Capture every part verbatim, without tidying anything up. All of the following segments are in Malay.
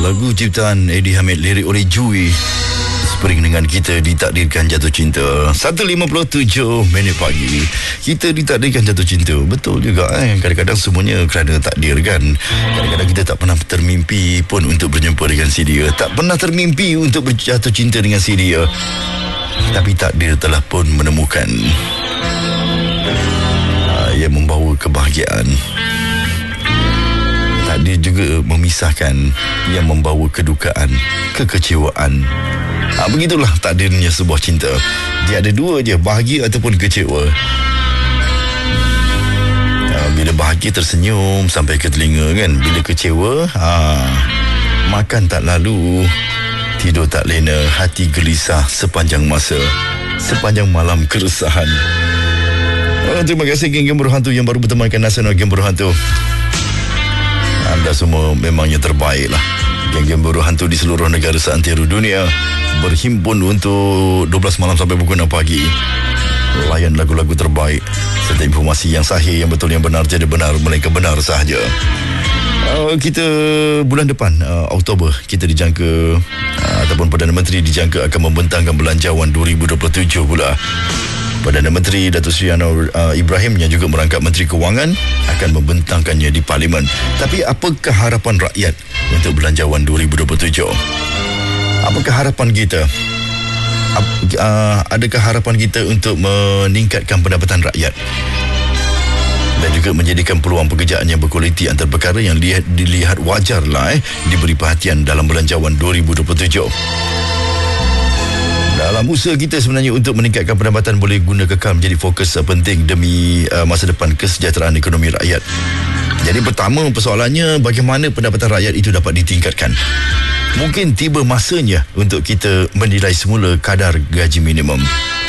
Lagu ciptaan Eddie Hamid, lirik oleh Jui. Spring dengan kita ditakdirkan jatuh cinta. Satu lima puluh tujuh minit pagi. Kita ditakdirkan jatuh cinta. Betul juga eh. Kadang-kadang semuanya kerana takdir kan. Kadang-kadang kita tak pernah termimpi pun untuk berjumpa dengan si dia. Tak pernah termimpi untuk berjatuh cinta dengan si dia. Tapi takdir telah pun menemukan uh, yang membawa kebahagiaan. Takdir juga memisahkan yang membawa kedukaan, kekecewaan. Ha, begitulah takdirnya sebuah cinta. Dia ada dua je, bahagia ataupun kecewa. Ha, bila bahagia tersenyum sampai ke telinga kan. Bila kecewa, ha, makan tak lalu, tidur tak lena, hati gelisah sepanjang masa, sepanjang malam keresahan. Oh, terima kasih geng-geng berhantu yang baru bertemankan Nasional Geng Berhantu. Anda semua memangnya terbaik lah. Geng-geng berhantu di seluruh negara seantero dunia berhimpun untuk dua belas malam sampai pukul enam pagi. Layan lagu-lagu terbaik serta informasi yang sahih, yang betul, yang benar, jadi benar, melainkan benar sahaja. Uh, kita bulan depan uh, Oktober kita dijangka uh, ataupun Perdana Menteri dijangka akan membentangkan Belanjawan dua ribu dua puluh tujuh pula. Perdana Menteri Datuk Seri Anwar uh, Ibrahim yang juga merangkap Menteri Kewangan akan membentangkannya di Parlimen. Tapi apakah harapan rakyat untuk Belanjawan dua ribu dua puluh tujuh? Apakah harapan kita? Ap, uh, adakah harapan kita untuk meningkatkan pendapatan rakyat dan juga menjadikan peluang pekerjaan yang berkualiti antara perkara yang lihat, dilihat wajarlah eh, diberi perhatian dalam Belanjawan dua ribu dua puluh tujuh? Dalam usaha kita sebenarnya untuk meningkatkan pendapatan boleh guna kekal menjadi fokus penting demi uh, masa depan kesejahteraan ekonomi rakyat. Jadi pertama persoalannya, bagaimana pendapatan rakyat itu dapat ditingkatkan? Mungkin tiba masanya untuk kita menilai semula kadar gaji minimum.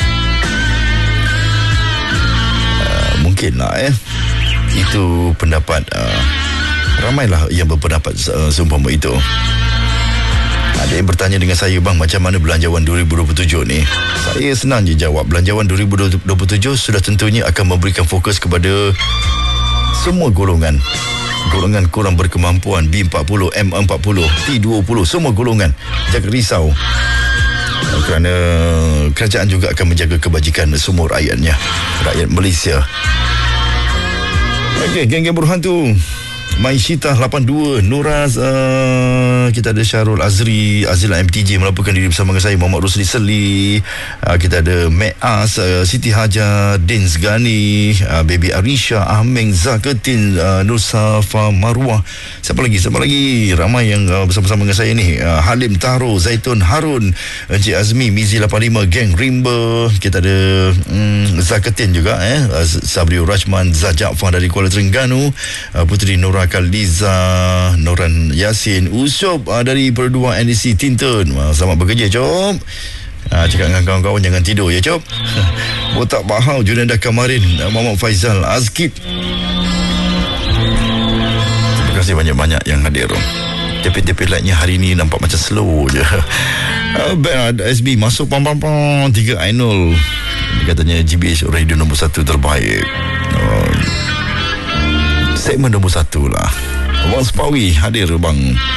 Uh, mungkinlah eh. Itu pendapat uh, ramailah yang berpendapat uh, seumpama itu. Ada yang bertanya dengan saya, bang, macam mana Belanjawan dua ribu dua puluh tujuh ni? Saya senang je jawab. Belanjawan dua ribu dua puluh tujuh sudah tentunya akan memberikan fokus kepada semua golongan. Golongan kurang berkemampuan, B empat puluh, M empat puluh, T dua puluh, semua golongan. Jangan risau. Kerana kerajaan juga akan menjaga kebajikan semua rakyatnya, rakyat Malaysia. Okey, geng-geng berhantu. Maishita lapan dua, Nuraz, uh, kita ada Syarul Azri, Azila M T J melaporkan diri bersama dengan saya, Muhammad Rusli Seli, uh, kita ada Me'as, uh, Siti Hajar, Dins Gani, uh, Baby Arisha, Ahmeng, Zaketin, uh, Nur Safa Marwah. Siapa lagi? Siapa lagi? Ramai yang uh, bersama-sama dengan saya ni. uh, Halim Taro, Zaitun Harun, Encik Azmi, Mizi lapan lima, Geng Rimba, kita ada um, Zaketin juga, eh, uh, Sabrio Rajman, Zajafah dari Kuala Terengganu, uh, Puteri Nora Kaliza, Noran Yasin, Usob uh, dari Perdua N D C Tinton. uh, Selamat bekerja, Cop. uh, Cakap dengan kawan-kawan jangan tidur ya, Cop. Botak Bahau, Junanda Kamarin, uh, Muhammad Faizal, Azkid. Terima kasih banyak-banyak yang hadir. T P-T P lightnya hari ni nampak macam slow je. uh, Bad S B masuk pam-pam-pam tiga Ainul. Dia katanya G B H radio nombor satu terbaik. uh, Segmen nombor satu lah. Abang Sepawi hadir, bang.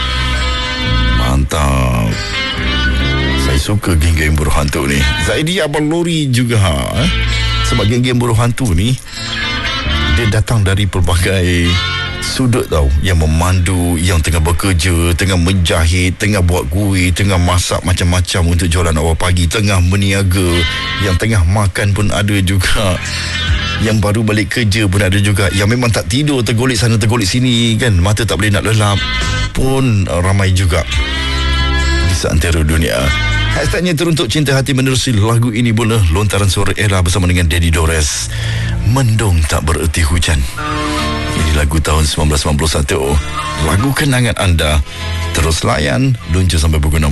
Mantap. Saya suka geng-geng berhantu ni. Zaidi Abang Lori juga ha? Sebab geng-geng berhantu ni dia datang dari pelbagai sudut tau. Yang memandu, yang tengah bekerja, tengah menjahit, tengah buat kuih, tengah masak macam-macam untuk jualan awal pagi, tengah berniaga, yang tengah makan pun ada juga, yang baru balik kerja pun ada juga, yang memang tak tidur, tergolek sana tergolek sini kan, mata tak boleh nak lelap pun ramai juga di seantero dunia. Hashtagnya teruntuk cinta hati menerusi lagu ini pula lontaran suara Era bersama dengan Daddy Dores. Mendung tak bererti hujan. Ini lagu tahun seribu sembilan ratus sembilan puluh satu, lagu kenangan anda. Terus layan luncur sampai pukul enam.